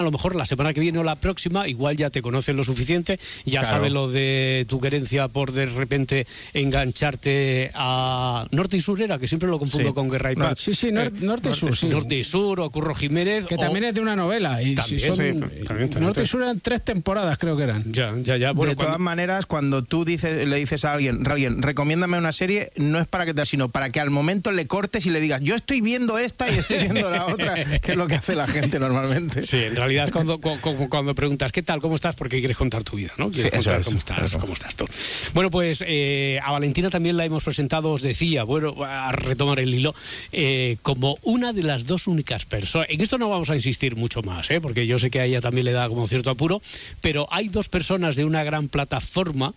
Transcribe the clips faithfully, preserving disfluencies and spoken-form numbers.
A lo mejor la semana que viene o la próxima igual ya te conocen lo suficiente, ya Claro. sabe lo de tu querencia por de repente engancharte a Norte y Sur, era que siempre lo confundo Sí. con Guerra y No, Paz. Sí, sí, nor- Eh, norte y sur, sí. Norte y Sur o Curro Jiménez. Que o- también es de una novela. Y También, si son, sí, también, también. Norte y sur eran tres temporadas, creo que eran. Ya, ya, ya. Bueno, de todas cuando- maneras, cuando tú dices, le dices a alguien, alguien, recomiéndame una serie, no es para que te, sino para que al momento le cortes y le digas, yo estoy viendo esta y estoy viendo la otra, que es lo que hace la gente normalmente. Sí, en realidad es cuando, cu- cu- cuando preguntas ¿qué tal, cómo estás? Porque quieres contar tu vida, ¿no? Quieres Sí, eso contar es, cómo estás, claro. cómo estás tú. Bueno, pues eh, a Valentina también la hemos presentado, os decía, bueno, a retomar el hilo, eh, como una de las dos únicas personas. En esto no vamos a insistir mucho más, ¿eh? Porque yo sé que a ella también le da como cierto apuro, pero hay dos personas de una gran plataforma.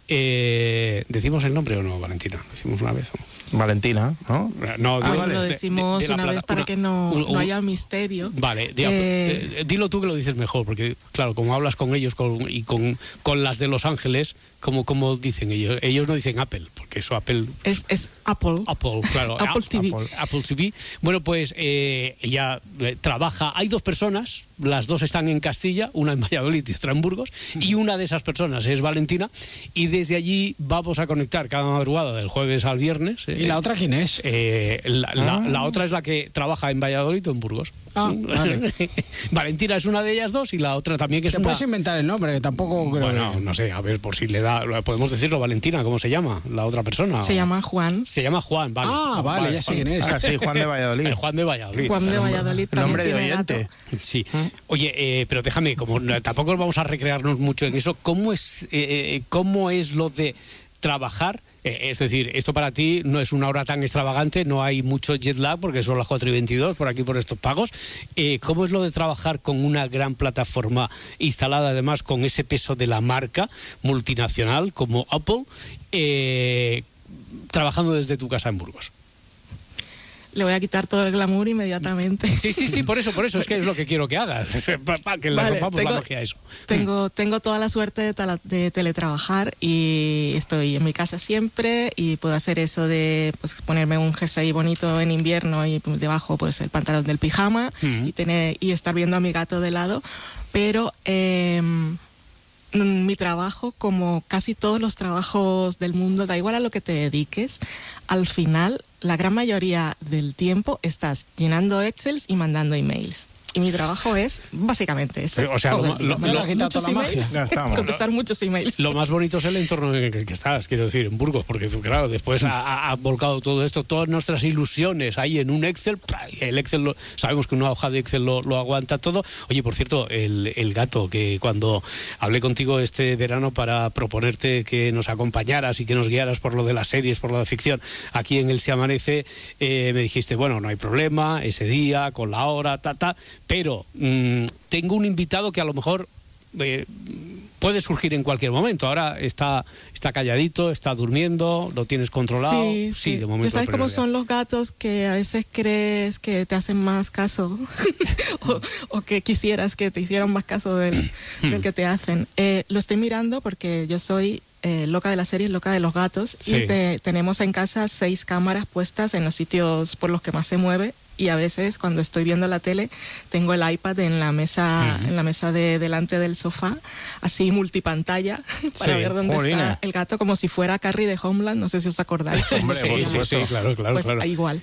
Eh, ¿Decimos el nombre o no, Valentina? ¿Decimos una vez o no? Valentina, ¿no? No, Ah, digo, bueno, lo de- de- decimos de la una plata- vez para una- que no, un- no un- haya misterio. Vale, di- Eh, eh, dilo tú que lo dices mejor, porque claro, como hablas con ellos con, y con, con las de Los Ángeles, como, como dicen ellos, ellos no dicen Apple, porque eso Apple... Es, es Apple. Apple, claro. Apple A- T V. Apple, Apple T V. Bueno, pues eh, ella eh, trabaja, hay dos personas, las dos están en Castilla, una en Valladolid y otra en Burgos, y una de esas personas es Valentina, y desde allí vamos a conectar cada madrugada del jueves al viernes. ¿Y la otra quién es? Eh, la, la- Ah. la otra es la que trabaja en Valladolid o en Burgos. Ah, vale. Valentina es una de ellas dos y la otra también que es Te una... puedes inventar el nombre, que tampoco creo Bueno, que- no sé, a ver, por si le da... Podemos decirlo, Valentina, ¿cómo se llama la otra persona? Se llama Juan. Se llama Juan, vale. Ah, vale, ya sé quién es. Ah, sí, Juan de Valladolid. El Juan de Valladolid. Juan de Valladolid también Nombre de tiene oyente. gato. Sí. Oye, eh, pero déjame, como no- tampoco vamos a recrearnos mucho en eso, ¿cómo es, eh, eh, cómo es lo de trabajar? Eh, es decir, esto para ti no es una hora tan extravagante, no hay mucho jet lag porque son las cuatro y veintidós por aquí por estos pagos. Eh, ¿Cómo es lo de trabajar con una gran plataforma instalada además con ese peso de la marca multinacional como Apple, eh, trabajando desde tu casa en Burgos? Le voy a quitar todo el glamour inmediatamente. Sí, sí, sí, por eso, por eso, es que es lo que quiero que hagas, para que le Vale, rompamos tengo- la magia a eso. Tengo, tengo toda la suerte de, tala- de teletrabajar y estoy en mi casa siempre y puedo hacer eso de pues, ponerme un jersey bonito en invierno y pues, debajo pues el pantalón del pijama Ujú. y tener y estar viendo a mi gato de lado, pero eh, mm, mi trabajo, como casi todos los trabajos del mundo, da igual a lo que te dediques, al final la gran mayoría del tiempo estás llenando Excels y mandando emails. Y mi trabajo es básicamente eso. Pero, o sea, todo lo- el día. lo- Mandar lo- ha quitado muchos toda la emails, magia. Ya estamos. contestar muchos emails. Lo más bonito es el entorno en el que estás, quiero decir, en Burgos, porque tú, claro, después ha, ha- ha volcado todo esto, todas nuestras ilusiones ahí en un Excel. ¡Pra! El Excel, lo- sabemos que una hoja de Excel lo, lo aguanta todo. Oye, por cierto, el, el gato, que cuando hablé contigo este verano para proponerte que nos acompañaras y que nos guiaras por lo de las series, por lo de ficción, aquí en El Se Amanece, eh, me dijiste, bueno, no hay problema, ese día, con la hora, ta, ta, pero mmm, tengo un invitado que a lo mejor eh, puede surgir en cualquier momento. Ahora está, está calladito, está durmiendo, lo tienes controlado. Sí, Sí, sí. de momento. Ya sabes no cómo prioridad. son los gatos, que a veces crees que te hacen más caso o, o que quisieras que te hicieran más caso del, del que te hacen. Eh, lo estoy mirando porque yo soy eh, loca de las series, loca de los gatos, Sí. y te- tenemos en casa seis cámaras puestas en los sitios por los que más se mueve. Y a veces cuando estoy viendo la tele tengo el iPad en la mesa, Ujú. en la mesa de delante del sofá, así multipantalla, para Sí. ver dónde Jolines. está el gato, como si fuera Carrie de Homeland, no sé si os acordáis. Hombre, Sí, por sí, sí, supuesto. claro, claro, Pues claro. igual.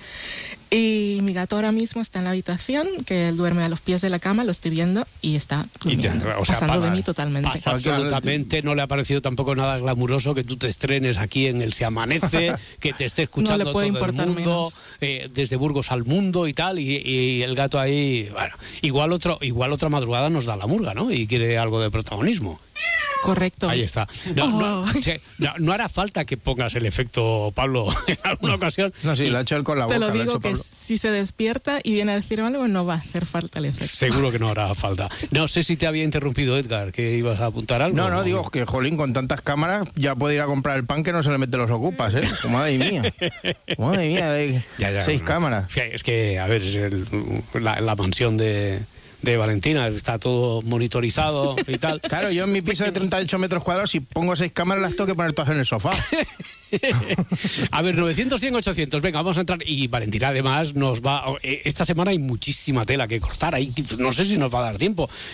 Y mi gato ahora mismo está en la habitación, que él duerme a los pies de la cama, lo estoy viendo y está Y te- durmiendo, o sea, pasando pasa- de mí totalmente. Pasa absolutamente, no le ha parecido tampoco nada glamuroso que tú te estrenes aquí en El Se Amanece, que te esté escuchando No le puede todo el importar mundo, menos. eh, desde Burgos al mundo y tal, y, y el gato ahí, bueno, igual otro, igual otra madrugada nos da la murga, ¿no? Y quiere algo de protagonismo. Correcto. Ahí está. No, no, Oh. sí, no, no hará falta que pongas el efecto, Pablo, en alguna ocasión. No, sí, lo ha hecho él con la boca. Te lo ha digo hecho que Pablo. si se despierta y viene a decirme algo, no va a hacer falta el efecto. Seguro que no hará falta. No sé si te había interrumpido, Edgar, que ibas a apuntar algo. No, no, digo que Jolín, con tantas cámaras ya puede ir a comprar el pan que no se le mete los ocupas, ¿eh? Madre mía. Madre mía, hay Ya, ya, seis no. cámaras. Sí, es que, a ver, es el- la, la mansión de, de Valentina, está todo monitorizado y tal. Claro, yo en mi piso de treinta y ocho metros cuadrados, si pongo seis cámaras las tengo que poner todas en el sofá. A ver, novecientos, cien, ochocientos. Venga, vamos a entrar. Y Valentina, además, nos va. Esta semana hay muchísima tela que cortar. Ahí, no sé si nos va a dar tiempo.